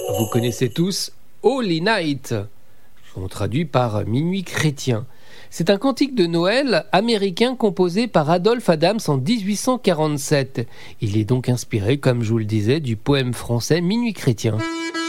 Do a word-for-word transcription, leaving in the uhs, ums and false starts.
Vous connaissez tous Holy Night, on traduit par Minuit chrétien. C'est un cantique de Noël américain composé par Adolphe Adams en dix-huit cent quarante-sept. Il est donc inspiré, comme je vous le disais, du poème français Minuit chrétien.